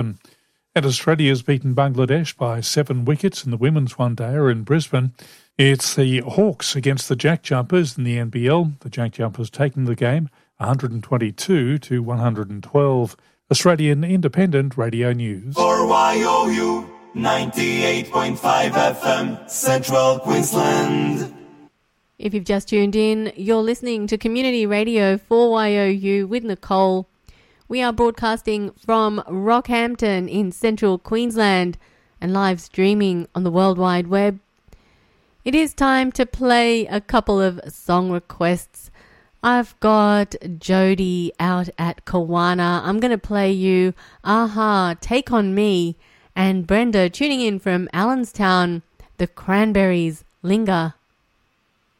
And Australia's beaten Bangladesh by 7 wickets in the women's one-dayer in Brisbane. It's the Hawks against the Jack Jumpers in the NBL. The Jack Jumpers taking the game 122 to 112. Australian Independent Radio News. For YOU 98.5 FM, Central Queensland. If you've just tuned in, you're listening to Community Radio 4YOU with Nicole. We are broadcasting from Rockhampton in Central Queensland and live streaming on the World Wide Web. It is time to play a couple of song requests. I've got Jody out at Kawana. I'm going to play you Aha, Take On Me, and Brenda tuning in from Allenstown, The Cranberries, Linger.